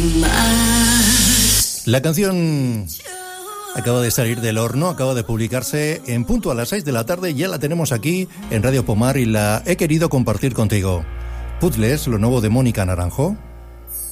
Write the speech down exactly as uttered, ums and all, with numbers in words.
más. La canción acaba de salir del horno, acaba de publicarse en punto a las seis de la tarde, ya la tenemos aquí en Radio Pomar y la he querido compartir contigo. Puzzles, lo nuevo de Mónica Naranjo.